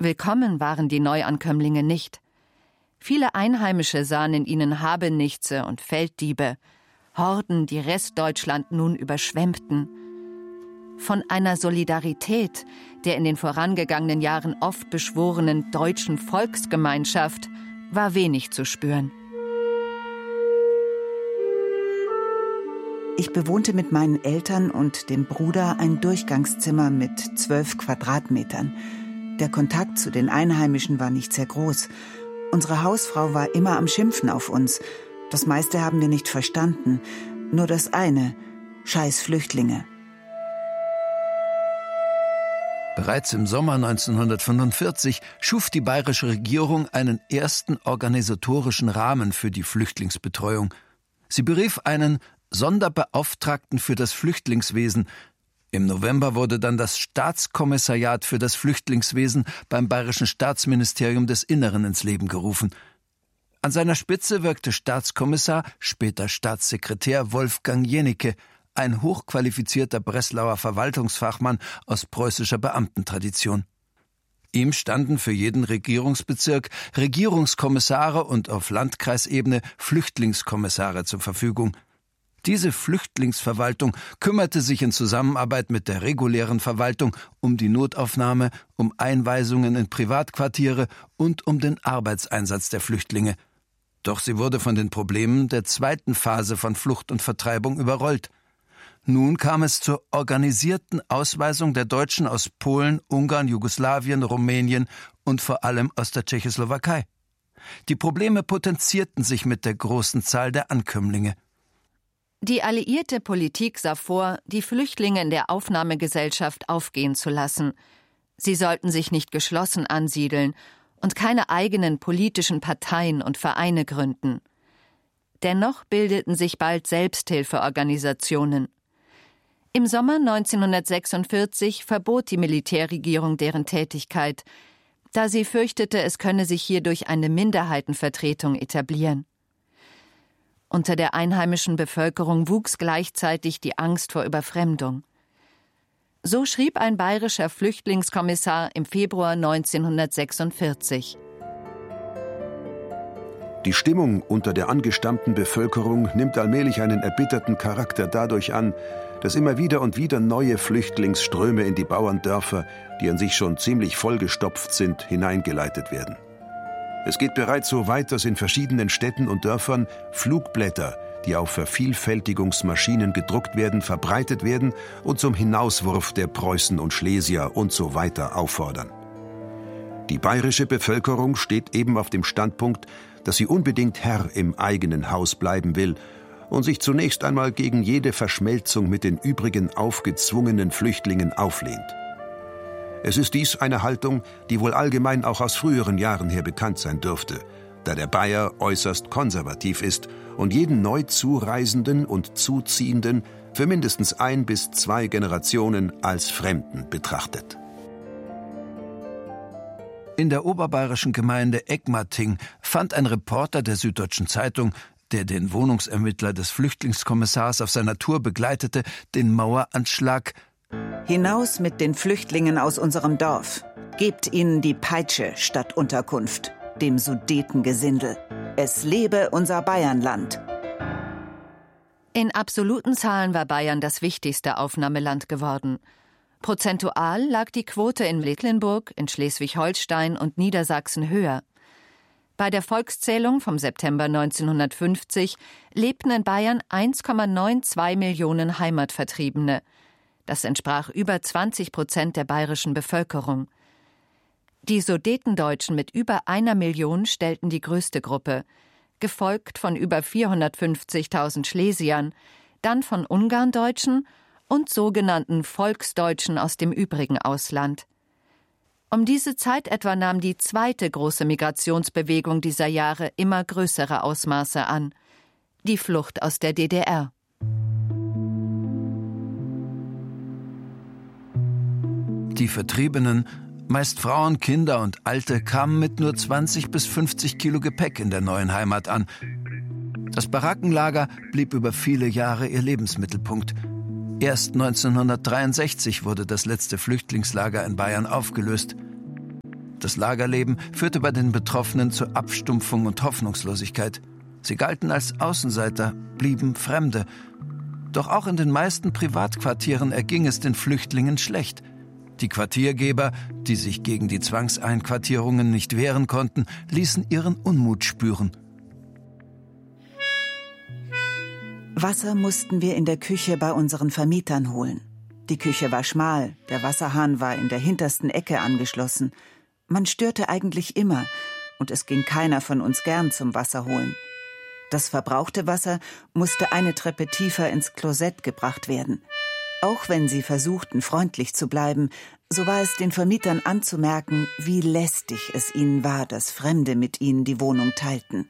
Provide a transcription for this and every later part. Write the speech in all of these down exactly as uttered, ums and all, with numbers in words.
Willkommen waren die Neuankömmlinge nicht. Viele Einheimische sahen in ihnen Habenichtse und Felddiebe, Horden, die Restdeutschland nun überschwemmten. Von einer Solidarität, der in den vorangegangenen Jahren oft beschworenen deutschen Volksgemeinschaft, war wenig zu spüren. Ich bewohnte mit meinen Eltern und dem Bruder ein Durchgangszimmer mit zwölf Quadratmetern. Der Kontakt zu den Einheimischen war nicht sehr groß. Unsere Hausfrau war immer am Schimpfen auf uns. Das meiste haben wir nicht verstanden. Nur das eine: Scheiß Flüchtlinge. Bereits im Sommer neunzehnhundertfünfundvierzig schuf die bayerische Regierung einen ersten organisatorischen Rahmen für die Flüchtlingsbetreuung. Sie berief einen Sonderbeauftragten für das Flüchtlingswesen. Im November wurde dann das Staatskommissariat für das Flüchtlingswesen beim Bayerischen Staatsministerium des Innern ins Leben gerufen. An seiner Spitze wirkte Staatskommissar, später Staatssekretär Wolfgang Jenicke, ein hochqualifizierter Breslauer Verwaltungsfachmann aus preußischer Beamtentradition. Ihm standen für jeden Regierungsbezirk Regierungskommissare und auf Landkreisebene Flüchtlingskommissare zur Verfügung. Diese Flüchtlingsverwaltung kümmerte sich in Zusammenarbeit mit der regulären Verwaltung um die Notaufnahme, um Einweisungen in Privatquartiere und um den Arbeitseinsatz der Flüchtlinge. Doch sie wurde von den Problemen der zweiten Phase von Flucht und Vertreibung überrollt. Nun kam es zur organisierten Ausweisung der Deutschen aus Polen, Ungarn, Jugoslawien, Rumänien und vor allem aus der Tschechoslowakei. Die Probleme potenzierten sich mit der großen Zahl der Ankömmlinge. Die alliierte Politik sah vor, die Flüchtlinge in der Aufnahmegesellschaft aufgehen zu lassen. Sie sollten sich nicht geschlossen ansiedeln und keine eigenen politischen Parteien und Vereine gründen. Dennoch bildeten sich bald Selbsthilfeorganisationen. Im Sommer neunzehnhundertsechsundvierzig verbot die Militärregierung deren Tätigkeit, da sie fürchtete, es könne sich hierdurch eine Minderheitenvertretung etablieren. Unter der einheimischen Bevölkerung wuchs gleichzeitig die Angst vor Überfremdung. So schrieb ein bayerischer Flüchtlingskommissar im Februar neunzehnhundertsechsundvierzig. Die Stimmung unter der angestammten Bevölkerung nimmt allmählich einen erbitterten Charakter dadurch an, dass immer wieder und wieder neue Flüchtlingsströme in die Bauerndörfer, die an sich schon ziemlich vollgestopft sind, hineingeleitet werden. Es geht bereits so weit, dass in verschiedenen Städten und Dörfern Flugblätter, die auf Vervielfältigungsmaschinen gedruckt werden, verbreitet werden und zum Hinauswurf der Preußen und Schlesier und so weiter auffordern. Die bayerische Bevölkerung steht eben auf dem Standpunkt, dass sie unbedingt Herr im eigenen Haus bleiben will und sich zunächst einmal gegen jede Verschmelzung mit den übrigen aufgezwungenen Flüchtlingen auflehnt. Es ist dies eine Haltung, die wohl allgemein auch aus früheren Jahren her bekannt sein dürfte, da der Bayer äußerst konservativ ist und jeden neu Zureisenden und Zuziehenden für mindestens ein bis zwei Generationen als Fremden betrachtet. In der oberbayerischen Gemeinde Egmating fand ein Reporter der Süddeutschen Zeitung, der den Wohnungsermittler des Flüchtlingskommissars auf seiner Tour begleitete, den Maueranschlag: Hinaus mit den Flüchtlingen aus unserem Dorf. Gebt ihnen die Peitsche statt Unterkunft, dem Sudetengesindel. Es lebe unser Bayernland. In absoluten Zahlen war Bayern das wichtigste Aufnahmeland geworden. Prozentual lag die Quote in Mecklenburg, in Schleswig-Holstein und Niedersachsen höher. Bei der Volkszählung vom September neunzehnhundertfünfzig lebten in Bayern eins Komma zweiundneunzig Millionen Heimatvertriebene. Das entsprach über zwanzig Prozent der bayerischen Bevölkerung. Die Sudetendeutschen mit über einer Million stellten die größte Gruppe, gefolgt von über vierhundertfünfzigtausend Schlesiern, dann von Ungarndeutschen und sogenannten Volksdeutschen aus dem übrigen Ausland. Um diese Zeit etwa nahm die zweite große Migrationsbewegung dieser Jahre immer größere Ausmaße an: die Flucht aus der D D R. Die Vertriebenen, meist Frauen, Kinder und Alte, kamen mit nur zwanzig bis fünfzig Kilo Gepäck in der neuen Heimat an. Das Barackenlager blieb über viele Jahre ihr Lebensmittelpunkt. Erst neunzehnhundertdreiundsechzig wurde das letzte Flüchtlingslager in Bayern aufgelöst. Das Lagerleben führte bei den Betroffenen zur Abstumpfung und Hoffnungslosigkeit. Sie galten als Außenseiter, blieben Fremde. Doch auch in den meisten Privatquartieren erging es den Flüchtlingen schlecht. Die Quartiergeber, die sich gegen die Zwangseinquartierungen nicht wehren konnten, ließen ihren Unmut spüren. Wasser mussten wir in der Küche bei unseren Vermietern holen. Die Küche war schmal, der Wasserhahn war in der hintersten Ecke angeschlossen. Man störte eigentlich immer und es ging keiner von uns gern zum Wasser holen. Das verbrauchte Wasser musste eine Treppe tiefer ins Klosett gebracht werden. Auch wenn sie versuchten, freundlich zu bleiben, so war es den Vermietern anzumerken, wie lästig es ihnen war, dass Fremde mit ihnen die Wohnung teilten.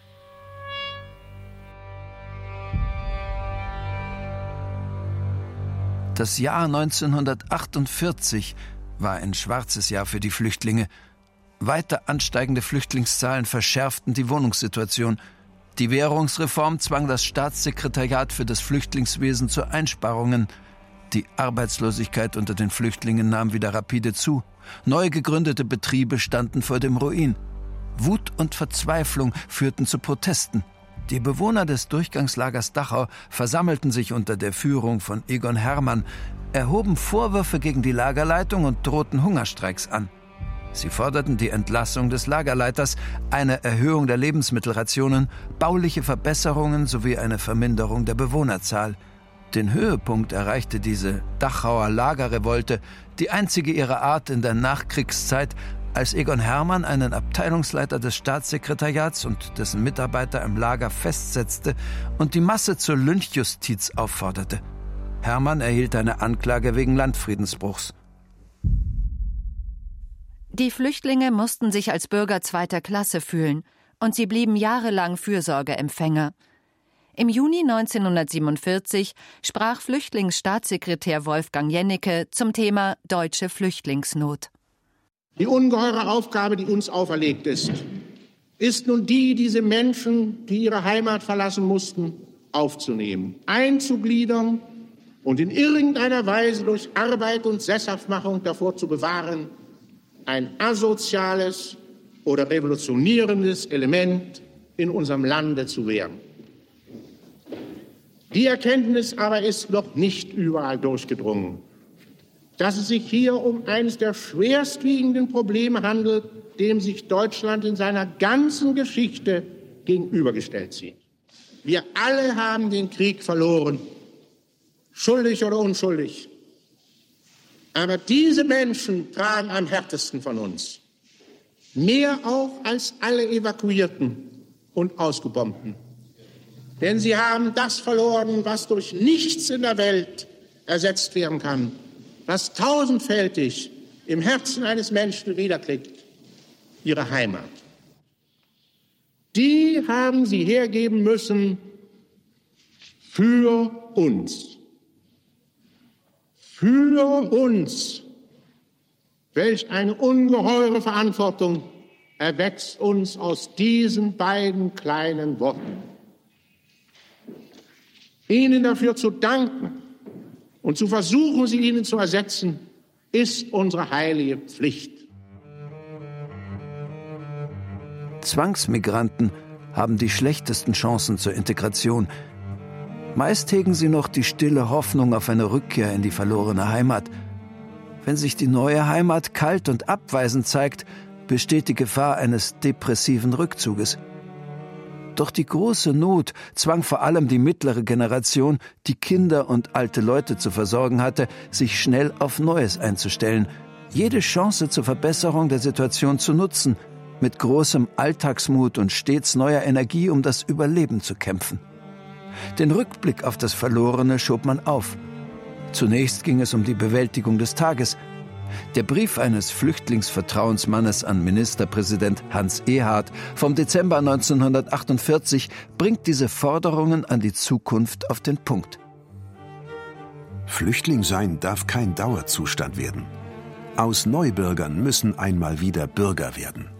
Das Jahr neunzehnhundertachtundvierzig war ein schwarzes Jahr für die Flüchtlinge. Weiter ansteigende Flüchtlingszahlen verschärften die Wohnungssituation. Die Währungsreform zwang das Staatssekretariat für das Flüchtlingswesen zu Einsparungen. Die Arbeitslosigkeit unter den Flüchtlingen nahm wieder rapide zu. Neu gegründete Betriebe standen vor dem Ruin. Wut und Verzweiflung führten zu Protesten. Die Bewohner des Durchgangslagers Dachau versammelten sich unter der Führung von Egon Herrmann, erhoben Vorwürfe gegen die Lagerleitung und drohten Hungerstreiks an. Sie forderten die Entlassung des Lagerleiters, eine Erhöhung der Lebensmittelrationen, bauliche Verbesserungen sowie eine Verminderung der Bewohnerzahl. Den Höhepunkt erreichte diese Dachauer Lagerrevolte, die einzige ihrer Art in der Nachkriegszeit, als Egon Herrmann einen Abteilungsleiter des Staatssekretariats und dessen Mitarbeiter im Lager festsetzte und die Masse zur Lynchjustiz aufforderte. Herrmann erhielt eine Anklage wegen Landfriedensbruchs. Die Flüchtlinge mussten sich als Bürger zweiter Klasse fühlen und sie blieben jahrelang Fürsorgeempfänger. Im Juni neunzehnhundertsiebenundvierzig sprach Flüchtlingsstaatssekretär Wolfgang Jennecke zum Thema Deutsche Flüchtlingsnot. Die ungeheure Aufgabe, die uns auferlegt ist, ist nun die, diese Menschen, die ihre Heimat verlassen mussten, aufzunehmen, einzugliedern und in irgendeiner Weise durch Arbeit und Sesshaftmachung davor zu bewahren, ein asoziales oder revolutionierendes Element in unserem Lande zu werden. Die Erkenntnis aber ist noch nicht überall durchgedrungen, dass es sich hier um eines der schwerstwiegenden Probleme handelt, dem sich Deutschland in seiner ganzen Geschichte gegenübergestellt sieht. Wir alle haben den Krieg verloren, schuldig oder unschuldig. Aber diese Menschen tragen am härtesten von uns, mehr auch als alle Evakuierten und Ausgebombten. Denn sie haben das verloren, was durch nichts in der Welt ersetzt werden kann, was tausendfältig im Herzen eines Menschen wiederklingt, ihre Heimat. Die haben sie hergeben müssen für uns. Für uns. Welch eine ungeheure Verantwortung erwächst uns aus diesen beiden kleinen Worten. Ihnen dafür zu danken und zu versuchen, sie ihnen zu ersetzen, ist unsere heilige Pflicht. Zwangsmigranten haben die schlechtesten Chancen zur Integration. Meist hegen sie noch die stille Hoffnung auf eine Rückkehr in die verlorene Heimat. Wenn sich die neue Heimat kalt und abweisend zeigt, besteht die Gefahr eines depressiven Rückzuges. Doch die große Not zwang vor allem die mittlere Generation, die Kinder und alte Leute zu versorgen hatte, sich schnell auf Neues einzustellen, jede Chance zur Verbesserung der Situation zu nutzen, mit großem Alltagsmut und stets neuer Energie um das Überleben zu kämpfen. Den Rückblick auf das Verlorene schob man auf. Zunächst ging es um die Bewältigung des Tages. Der Brief eines Flüchtlingsvertrauensmannes an Ministerpräsident Hans Ehard vom Dezember neunzehnhundertachtundvierzig bringt diese Forderungen an die Zukunft auf den Punkt. Flüchtling sein darf kein Dauerzustand werden. Aus Neubürgern müssen einmal wieder Bürger werden.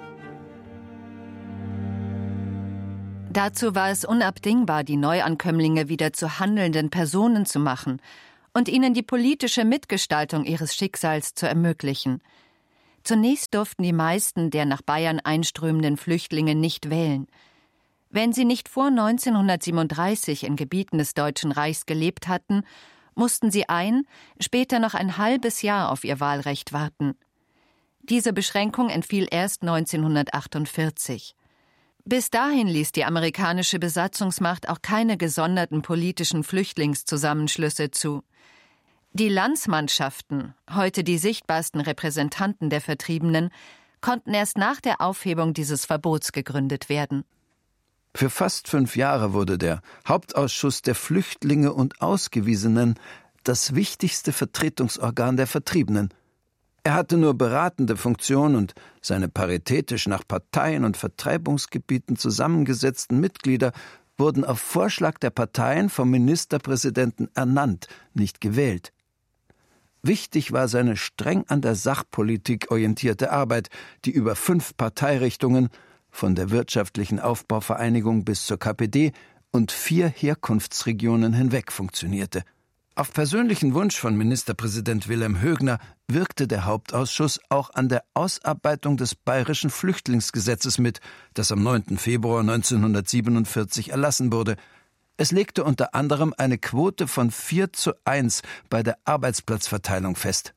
Dazu war es unabdingbar, die Neuankömmlinge wieder zu handelnden Personen zu machen und ihnen die politische Mitgestaltung ihres Schicksals zu ermöglichen. Zunächst durften die meisten der nach Bayern einströmenden Flüchtlinge nicht wählen. Wenn sie nicht vor neunzehnhundertsiebenunddreißig in Gebieten des Deutschen Reichs gelebt hatten, mussten sie ein, später noch ein halbes Jahr auf ihr Wahlrecht warten. Diese Beschränkung entfiel erst neunzehnhundertachtundvierzig. Bis dahin ließ die amerikanische Besatzungsmacht auch keine gesonderten politischen Flüchtlingszusammenschlüsse zu. Die Landsmannschaften, heute die sichtbarsten Repräsentanten der Vertriebenen, konnten erst nach der Aufhebung dieses Verbots gegründet werden. Für fast fünf Jahre wurde der Hauptausschuss der Flüchtlinge und Ausgewiesenen das wichtigste Vertretungsorgan der Vertriebenen. Er hatte nur beratende Funktion und seine paritätisch nach Parteien und Vertreibungsgebieten zusammengesetzten Mitglieder wurden auf Vorschlag der Parteien vom Ministerpräsidenten ernannt, nicht gewählt. Wichtig war seine streng an der Sachpolitik orientierte Arbeit, die über fünf Parteirichtungen, von der Wirtschaftlichen Aufbauvereinigung bis zur K P D und vier Herkunftsregionen hinweg funktionierte. Auf persönlichen Wunsch von Ministerpräsident Wilhelm Högner wirkte der Hauptausschuss auch an der Ausarbeitung des Bayerischen Flüchtlingsgesetzes mit, das am neunten Februar neunzehnhundertsiebenundvierzig erlassen wurde. Es legte unter anderem eine Quote von vier zu eins bei der Arbeitsplatzverteilung fest.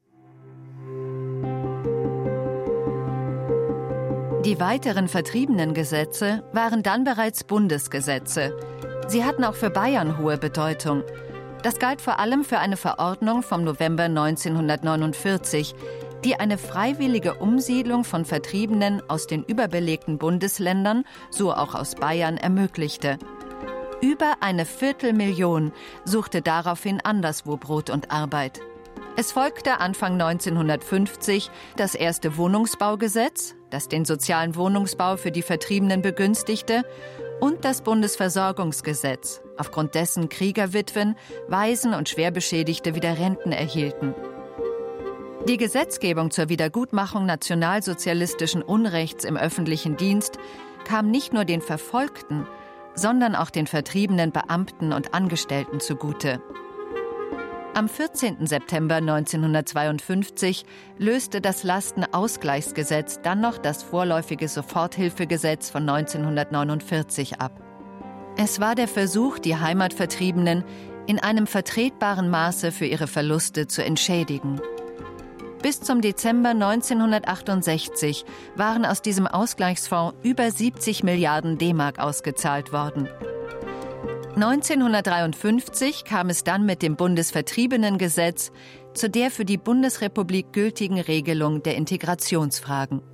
Die weiteren Vertriebenengesetze waren dann bereits Bundesgesetze. Sie hatten auch für Bayern hohe Bedeutung. Das galt vor allem für eine Verordnung vom November neunzehnhundertneunundvierzig, die eine freiwillige Umsiedlung von Vertriebenen aus den überbelegten Bundesländern, so auch aus Bayern, ermöglichte. Über eine Viertelmillion suchte daraufhin anderswo Brot und Arbeit. Es folgte Anfang neunzehnhundertfünfzig das erste Wohnungsbaugesetz, das den sozialen Wohnungsbau für die Vertriebenen begünstigte, und das Bundesversorgungsgesetz, aufgrund dessen Kriegerwitwen, Waisen und Schwerbeschädigte wieder Renten erhielten. Die Gesetzgebung zur Wiedergutmachung nationalsozialistischen Unrechts im öffentlichen Dienst kam nicht nur den Verfolgten, sondern auch den vertriebenen Beamten und Angestellten zugute. Am vierzehnten September neunzehnhundertzweiundfünfzig löste das Lastenausgleichsgesetz dann noch das vorläufige Soforthilfegesetz von neunzehnhundertneunundvierzig ab. Es war der Versuch, die Heimatvertriebenen in einem vertretbaren Maße für ihre Verluste zu entschädigen. Bis zum Dezember neunzehnhundertachtundsechzig waren aus diesem Ausgleichsfonds über siebzig Milliarden D-Mark ausgezahlt worden. neunzehnhundertdreiundfünfzig kam es dann mit dem Bundesvertriebenengesetz zu der für die Bundesrepublik gültigen Regelung der Integrationsfragen.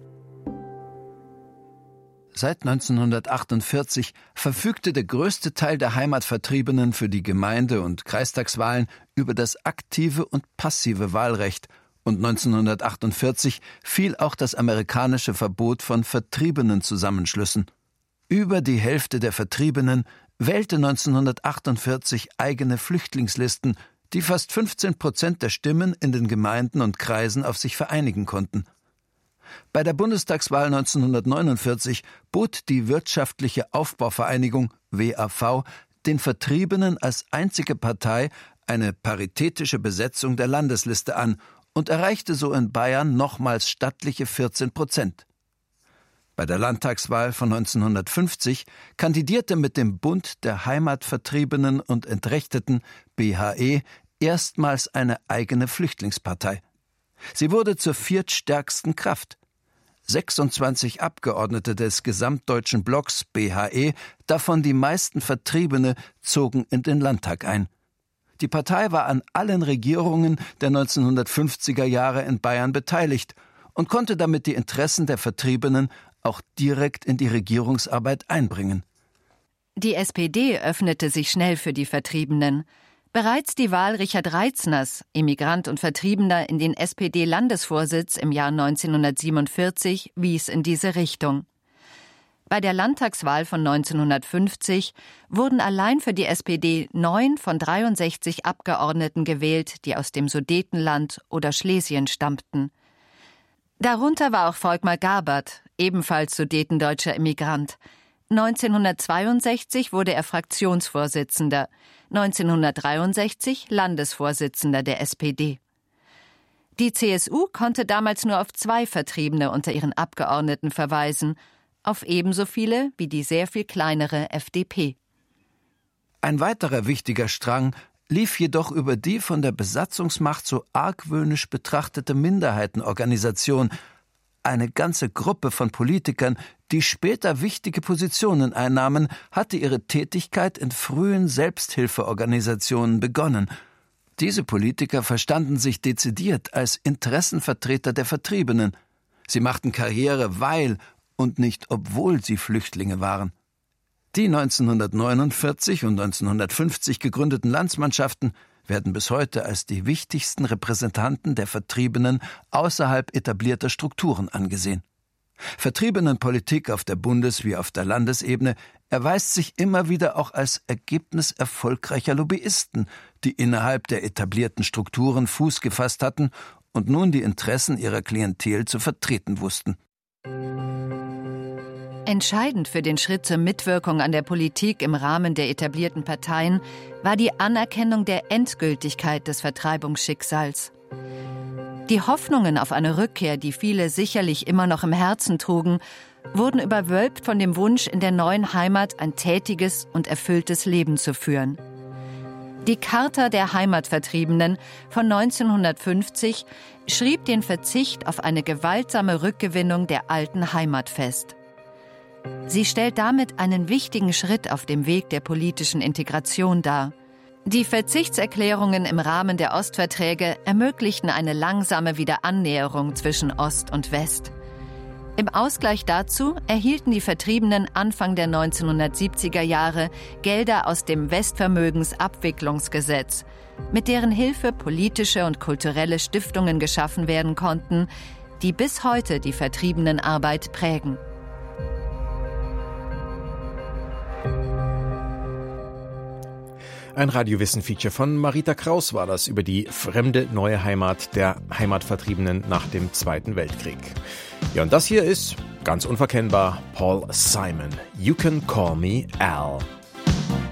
Seit neunzehnhundertachtundvierzig verfügte der größte Teil der Heimatvertriebenen für die Gemeinde- und Kreistagswahlen über das aktive und passive Wahlrecht, und neunzehnhundertachtundvierzig fiel auch das amerikanische Verbot von Vertriebenenzusammenschlüssen. Über die Hälfte der Vertriebenen wählte neunzehnhundertachtundvierzig eigene Flüchtlingslisten, die fast fünfzehn Prozent der Stimmen in den Gemeinden und Kreisen auf sich vereinigen konnten. Bei der Bundestagswahl neunzehnhundertneunundvierzig bot die Wirtschaftliche Aufbauvereinigung W A V den Vertriebenen als einzige Partei eine paritätische Besetzung der Landesliste an und erreichte so in Bayern nochmals stattliche vierzehn Prozent. Bei der Landtagswahl von neunzehnhundertfünfzig kandidierte mit dem Bund der Heimatvertriebenen und Entrechteten B H E erstmals eine eigene Flüchtlingspartei. Sie wurde zur viertstärksten Kraft. sechsundzwanzig Abgeordnete des gesamtdeutschen Blocks B H E, davon die meisten Vertriebene, zogen in den Landtag ein. Die Partei war an allen Regierungen der neunzehnhundertfünfziger Jahre in Bayern beteiligt und konnte damit die Interessen der Vertriebenen auch direkt in die Regierungsarbeit einbringen. Die S P D öffnete sich schnell für die Vertriebenen. Bereits die Wahl Richard Reizners, Emigrant und Vertriebener, in den S P D-Landesvorsitz im Jahr neunzehnhundertsiebenundvierzig wies in diese Richtung. Bei der Landtagswahl von neunzehnhundertfünfzig wurden allein für die S P D neun von dreiundsechzig Abgeordneten gewählt, die aus dem Sudetenland oder Schlesien stammten. Darunter war auch Volkmar Gabert, ebenfalls sudetendeutscher Emigrant. neunzehnhundertzweiundsechzig wurde er Fraktionsvorsitzender, neunzehnhundertdreiundsechzig Landesvorsitzender der S P D. Die C S U konnte damals nur auf zwei Vertriebene unter ihren Abgeordneten verweisen, auf ebenso viele wie die sehr viel kleinere F D P. Ein weiterer wichtiger Strang lief jedoch über die von der Besatzungsmacht so argwöhnisch betrachtete Minderheitenorganisation, eine ganze Gruppe von Politikern, die später wichtige Positionen einnahmen, hatte ihre Tätigkeit in frühen Selbsthilfeorganisationen begonnen. Diese Politiker verstanden sich dezidiert als Interessenvertreter der Vertriebenen. Sie machten Karriere, weil und nicht obwohl sie Flüchtlinge waren. Die neunzehnhundertneunundvierzig und neunzehnhundertfünfzig gegründeten Landsmannschaften werden bis heute als die wichtigsten Repräsentanten der Vertriebenen außerhalb etablierter Strukturen angesehen. Vertriebenenpolitik auf der Bundes- wie auf der Landesebene erweist sich immer wieder auch als Ergebnis erfolgreicher Lobbyisten, die innerhalb der etablierten Strukturen Fuß gefasst hatten und nun die Interessen ihrer Klientel zu vertreten wussten. Entscheidend für den Schritt zur Mitwirkung an der Politik im Rahmen der etablierten Parteien war die Anerkennung der Endgültigkeit des Vertreibungsschicksals. Die Hoffnungen auf eine Rückkehr, die viele sicherlich immer noch im Herzen trugen, wurden überwölbt von dem Wunsch, in der neuen Heimat ein tätiges und erfülltes Leben zu führen. Die Charta der Heimatvertriebenen von neunzehnhundertfünfzig schrieb den Verzicht auf eine gewaltsame Rückgewinnung der alten Heimat fest. Sie stellt damit einen wichtigen Schritt auf dem Weg der politischen Integration dar. Die Verzichtserklärungen im Rahmen der Ostverträge ermöglichten eine langsame Wiederannäherung zwischen Ost und West. Im Ausgleich dazu erhielten die Vertriebenen Anfang der neunzehnhundertsiebziger Jahre Gelder aus dem Westvermögensabwicklungsgesetz, mit deren Hilfe politische und kulturelle Stiftungen geschaffen werden konnten, die bis heute die Vertriebenenarbeit prägen. Ein Radiowissen-Feature von Marita Kraus war das über die fremde neue Heimat der Heimatvertriebenen nach dem Zweiten Weltkrieg. Ja, und das hier ist, ganz unverkennbar, Paul Simon. You Can Call Me Al.